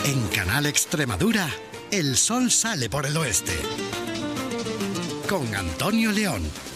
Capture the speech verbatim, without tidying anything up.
En Canal Extremadura, el sol sale por el oeste. Con Antonio León.